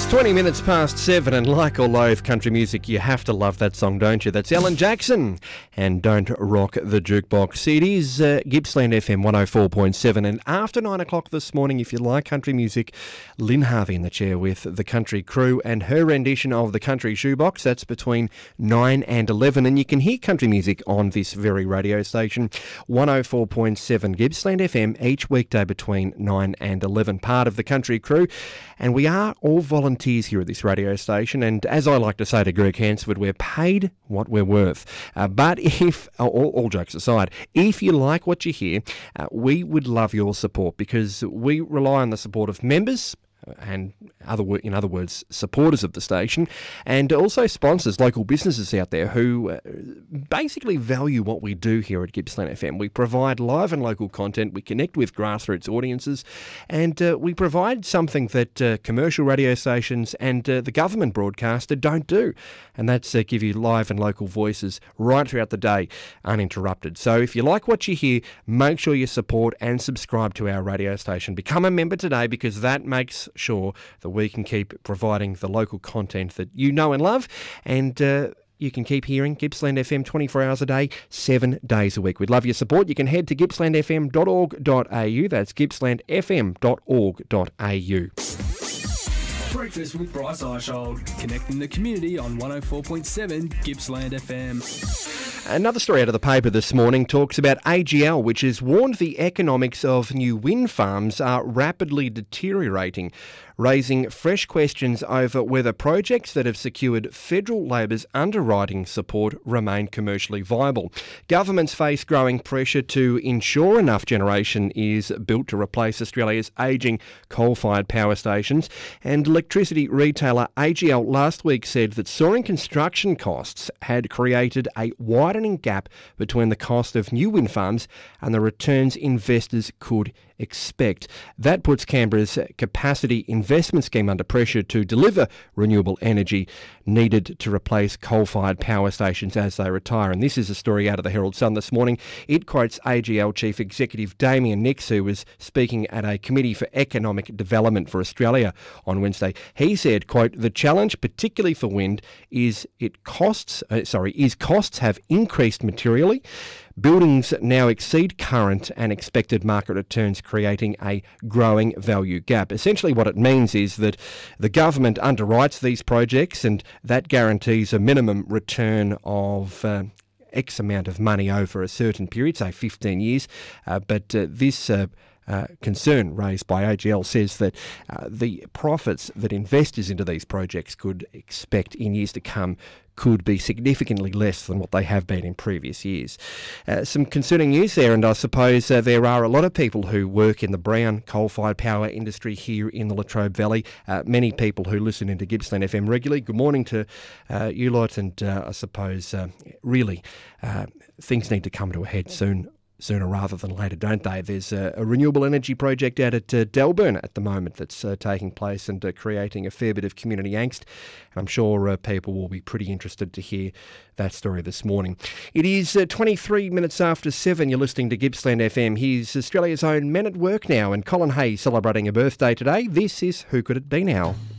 20 minutes past 7, and like all live country music, you have to love that song, don't you? That's Alan Jackson and Don't Rock the Jukebox. It is Gippsland FM 104.7, and after 9 o'clock this morning, if you like country music, Lynn Harvey in the chair with the Country Crew and her rendition of the Country Shoebox. That's between 9 and 11, and you can hear country music on this very radio station, 104.7 Gippsland FM, each weekday between 9 and 11, part of the Country Crew. And we are all volunteers here at this radio station, and as I like to say to Greg Hansford, we're paid what we're worth. But if, all jokes aside, if you like what you hear, we would love your support, because we rely on the support of members, and in other words, supporters of the station, and also sponsors, local businesses out there who basically value what we do here at Gippsland FM. We provide live and local content, we connect with grassroots audiences, and we provide something that commercial radio stations and the government broadcaster don't do, and that's give you live and local voices right throughout the day, uninterrupted. So if you like what you hear, make sure you support and subscribe to our radio station. Become a member today, because that makes sure that we can keep providing the local content that you know and love, and you can keep hearing Gippsland FM 24 hours a day, 7 days a week. We'd love your support. You can head to gippslandfm.org.au. That's gippslandfm.org.au. Breakfast with Bryce Eishold, connecting the community on 104.7 Gippsland FM. Another story out of the paper this morning talks about AGL, which has warned the economics of new wind farms are rapidly deteriorating, raising fresh questions over whether projects that have secured federal Labor's underwriting support remain commercially viable. Governments face growing pressure to ensure enough generation is built to replace Australia's ageing coal-fired power stations, and electricity retailer AGL last week said that soaring construction costs had created a widening gap between the cost of new wind farms and the returns investors could expect. That puts Canberra's capacity investment scheme under pressure to deliver renewable energy needed to replace coal-fired power stations as they retire. And this is a story out of the Herald Sun this morning. It quotes AGL Chief Executive Damien Nicks, who was speaking at a Committee for Economic Development for Australia on Wednesday. He said, quote, "The challenge, particularly for wind, is costs have increased materially. Buildings now exceed current and expected market returns, creating a growing value gap." Essentially what it means is that the government underwrites these projects, and that guarantees a minimum return of X amount of money over a certain period, say 15 years. But this concern raised by AGL says that the profits that investors into these projects could expect in years to come could be significantly less than what they have been in previous years. Some concerning news there, and I suppose there are a lot of people who work in the brown coal-fired power industry here in the Latrobe Valley. Many people who listen into Gippsland FM regularly. Good morning to you lot, and I suppose really things need to come to a head sooner rather than later, don't they? There's a renewable energy project out at Delburn at the moment that's taking place and creating a fair bit of community angst. And I'm sure people will be pretty interested to hear that story this morning. It is 23 minutes after 7. You're listening to Gippsland FM. Here's Australia's own Men at Work now, and Colin Hay celebrating a birthday today. This is Who Could It Be Now?